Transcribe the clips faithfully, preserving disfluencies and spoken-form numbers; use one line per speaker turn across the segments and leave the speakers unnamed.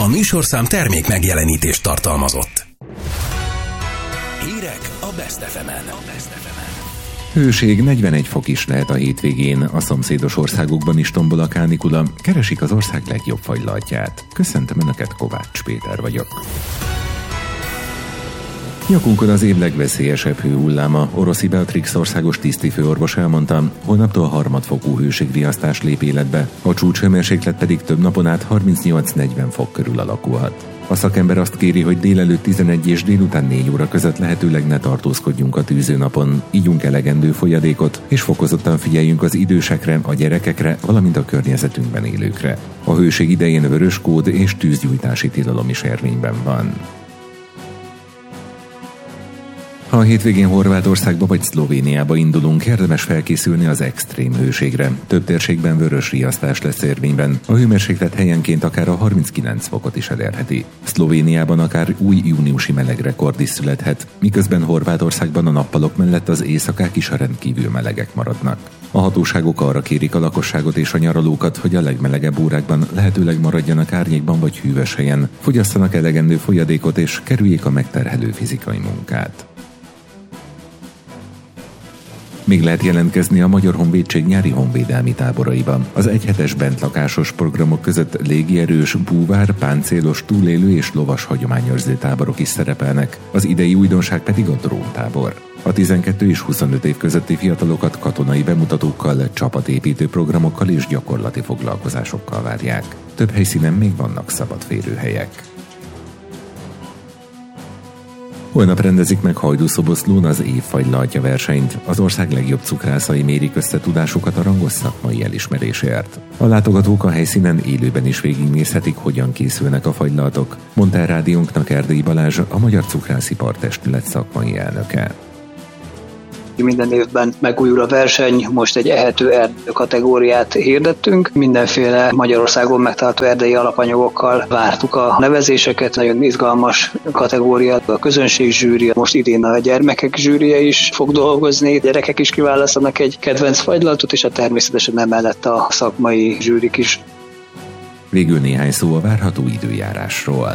A műsorszám termék megjelenítést tartalmazott. Hírek a Best ef emen.
Hőség negyvenegy fok is lehet a hétvégén, a szomszédos országokban is tombol a kánikula, keresik az ország legjobb fagylaltját. Köszöntöm Önöket, Kovács Péter vagyok. Nyakunkon az év legveszélyesebb hőhulláma. Oroszi Beatrix országos tisztifőorvos elmondta, holnaptól harmadfokú hőségriasztás lép életbe, a csúcshőmérséklet pedig több napon át harmincnyolc-negyven fok körül alakulhat. A szakember azt kéri, hogy délelőtt tizenegy és délután négy óra között lehetőleg ne tartózkodjunk a tűzőnapon, igyunk elegendő folyadékot, és fokozottan figyeljünk az idősekre, a gyerekekre, valamint a környezetünkben élőkre. A hőség idején vörös kód és tűzgyújtási tilalom is érvényben van. Ha a hétvégén Horvátországba vagy Szlovéniába indulunk, érdemes felkészülni az extrém hőségre. Több térségben vörös riasztás lesz érvényben. A hőmérséklet helyenként akár a harminckilenc fokot is elérheti. Szlovéniában akár új júniusi melegrekord is születhet, miközben Horvátországban a nappalok mellett az éjszakák is a rendkívül melegek maradnak. A hatóságok arra kérik a lakosságot és a nyaralókat, hogy a legmelegebb órákban lehetőleg maradjanak árnyékban vagy hűvös helyen, fogyasszanak elegendő folyadékot és kerüljék a megterhelő fizikai munkát. Még lehet jelentkezni a Magyar Honvédség nyári honvédelmi táboraiban. Az egyhetes bentlakásos programok között légierős, búvár, páncélos, túlélő és lovas hagyományőrző táborok is szerepelnek, az idei újdonság pedig a dróntábor. A tizenkettő és huszonöt év közötti fiatalokat katonai bemutatókkal, csapatépítő programokkal és gyakorlati foglalkozásokkal várják. Több helyszínen még vannak szabad férőhelyek. Holnap rendezik meg Hajdúszoboszlón az év fagylaltja versenyt. Az ország legjobb cukrászai mérik össze tudásukat a rangos szakmai elismerésért. A látogatók a helyszínen élőben is végignézhetik, hogyan készülnek a fagylaltok, mondta el rádiónknak Erdélyi Balázs, a Magyar Cukrászipar Testület szakmai elnöke.
Minden évben megújul a verseny, most egy ehető erdő kategóriát hirdettünk. Mindenféle Magyarországon megtalálható erdei alapanyagokkal vártuk a nevezéseket. Nagyon izgalmas kategória, a közönség zsűri, most idén a gyermekek zsűrije is fog dolgozni. A gyerekek is kiválasztanak egy kedvenc fagylaltot, és a természetesen emellett a szakmai zsűrik is.
Végül néhány szó a várható időjárásról.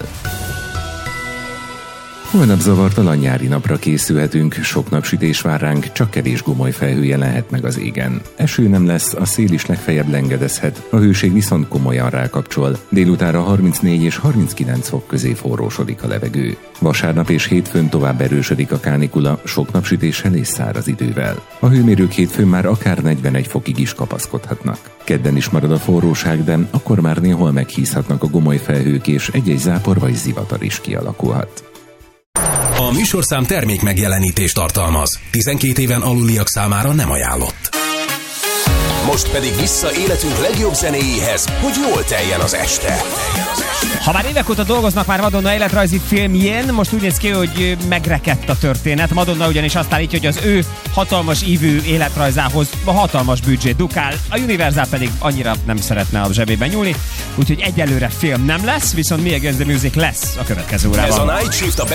Holnap zavartalan nyári napra készülhetünk, sok napsütés vár ránk, csak kevés gomoly felhő jelenhet meg az égen. Eső nem lesz, a szél is legfeljebb lengedezhet, a hőség viszont komolyan rákapcsol. Délutánra harmincnégy és harminckilenc fok közé forrósodik a levegő. Vasárnap és hétfőn tovább erősödik a kánikula, sok napsütéssel és száraz idővel. A hőmérők hétfőn már akár negyvenegy fokig is kapaszkodhatnak. Kedden is marad a forróság, de akkor már néhol meghízhatnak a gomoly felhők, és egy-egy zápor vagy zivatar is kialakulhat.
A műsorszám termék megjelenítést tartalmaz. tizenkét éven aluliak számára nem ajánlott. Most pedig vissza életünk legjobb zenéjéhez, hogy jól teljen az este.
Ha már évek óta dolgoznak már Madonna életrajzi filmjén, most úgy néz ki, hogy megrekedt a történet. Madonna ugyanis azt állítja, hogy az ő hatalmas ívű életrajzához a hatalmas büdzsé dukál, a Universal pedig annyira nem szeretne a zsebében nyúlni, úgyhogy egyelőre film nem lesz, viszont Mi Against the Music lesz a következő órában.
Ez a Night Shift a